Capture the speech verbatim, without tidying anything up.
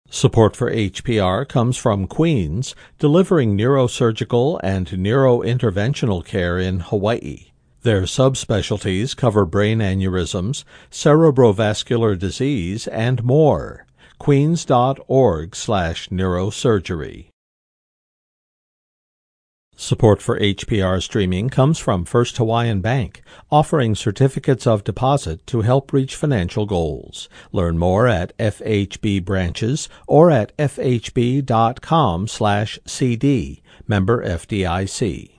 Support for H P R comes from Queens, delivering neurosurgical and neurointerventional care in Hawaii. Their subspecialties cover brain aneurysms, cerebrovascular disease, and more. Queens.org slash neurosurgery. Support for H P R streaming comes from First Hawaiian Bank, offering certificates of deposit to help reach financial goals. Learn more at F H B branches or at f h b dot com slash c d. Member F D I C.